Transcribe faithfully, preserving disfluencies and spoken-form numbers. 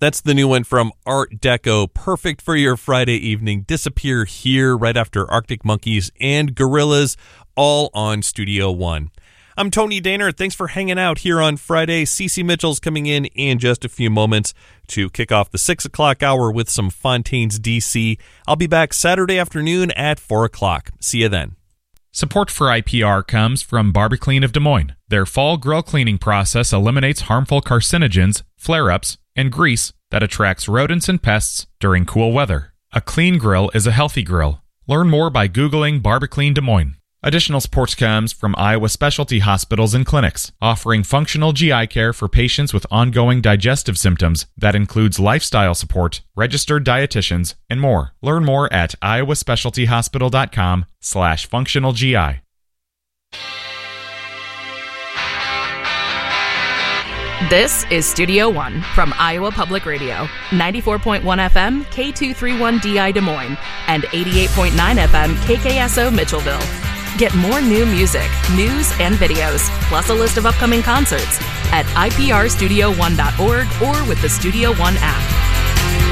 That's the new one from Art Deco, perfect for your Friday evening. Disappear Here, right after Arctic Monkeys and Gorillaz, all on Studio One. I'm Tony Daner. Thanks for hanging out here on Friday. Cece Mitchell's coming in in just a few moments to kick off the six o'clock hour with some Fontaines D C. I'll be back Saturday afternoon at four o'clock. See you then. Support for I P R comes from BarbeClean of Des Moines. Their fall grill cleaning process eliminates harmful carcinogens, flare-ups, and grease that attracts rodents and pests during cool weather. A clean grill is a healthy grill. Learn more by Googling BarbeClean Des Moines. Additional support comes from Iowa Specialty Hospitals and Clinics, offering functional G I care for patients with ongoing digestive symptoms that includes lifestyle support, registered dietitians, and more. Learn more at iowaspecialtyhospital.com slash functional GI. This is Studio One from Iowa Public Radio, ninety-four point one F M, K two thirty-one D I Des Moines, and eighty-eight point nine F M, K K S O Mitchellville. Get more new music, news, and videos, plus a list of upcoming concerts at I P R studio one dot org or with the Studio One app.